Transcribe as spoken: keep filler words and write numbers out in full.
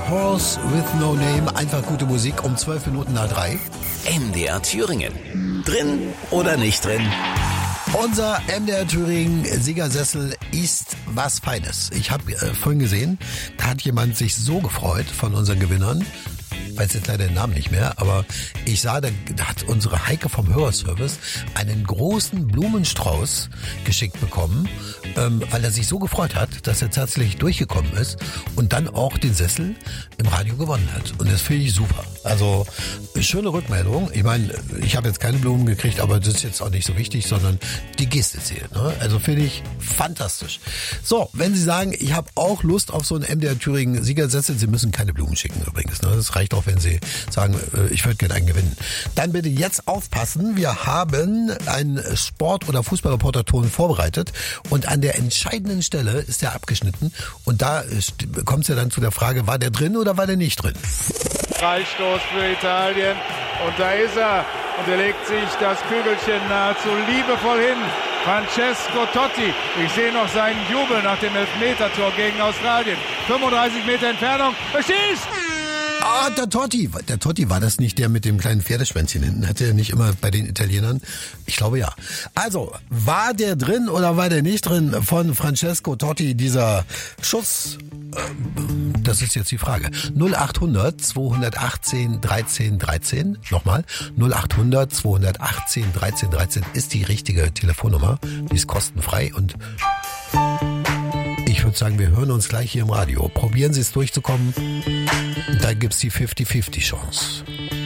Horse with No Name, einfach gute Musik um zwölf Minuten nach drei. M D R Thüringen. Drin oder nicht drin? Unser M D R Thüringen Siegersessel ist was Feines. Ich habe äh, vorhin gesehen, da hat jemand sich so gefreut von unseren Gewinnern. Ich weiß jetzt leider den Namen nicht mehr, aber ich sah, da hat unsere Heike vom Hörerservice einen großen Blumenstrauß geschickt bekommen, ähm, weil er sich so gefreut hat, dass er tatsächlich durchgekommen ist und dann auch den Sessel im Radio gewonnen hat. Und das finde ich super. Also schöne Rückmeldung. Ich meine, ich habe jetzt keine Blumen gekriegt, aber das ist jetzt auch nicht so wichtig, sondern die Geste zählt. Ne? Also finde ich fantastisch. So, wenn Sie sagen, ich habe auch Lust auf so einen M D R Thüringen Siegersessel, Sie müssen keine Blumen schicken übrigens. Ne? Das reicht auch, wenn Sie sagen, ich würde gerne einen gewinnen. Dann bitte jetzt aufpassen. Wir haben einen Sport- oder Fußballreporter-Ton vorbereitet und an der entscheidenden Stelle ist der abgeschnitten und da kommt es ja dann zu der Frage, war der drin oder war der nicht drin? Freistoß für Italien und da ist er und er legt sich das Kügelchen nahezu liebevoll hin. Francesco Totti, ich sehe noch seinen Jubel nach dem Elfmetertor gegen Australien. fünfunddreißig Meter Entfernung, er schießt! Ah, der Totti. Der Totti, war das nicht der mit dem kleinen Pferdeschwänzchen hinten? Hatte er nicht immer bei den Italienern? Ich glaube ja. Also, war der drin oder war der nicht drin von Francesco Totti, dieser Schuss? Das ist jetzt die Frage. null achthundert zweihundertachtzehn dreizehn dreizehn. Nochmal. null achthundert zweihundertachtzehn dreizehn dreizehn ist die richtige Telefonnummer. Die ist kostenfrei und ich würde sagen, wir hören uns gleich hier im Radio. Probieren Sie es durchzukommen. Da gibt's die fünfzig fünfzig Chance.